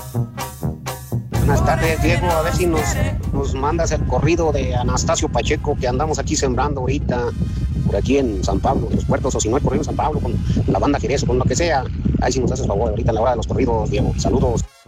Buenas tardes, Diego. A ver si nos mandas el corrido de Anastasio Pacheco que andamos aquí sembrando ahorita, por aquí en San Pablo, de los puertos, o si no hay corrido en San Pablo, con la banda Jerez o con lo que sea. Ahí si nos haces favor ahorita en la hora de los corridos, Diego. Saludos.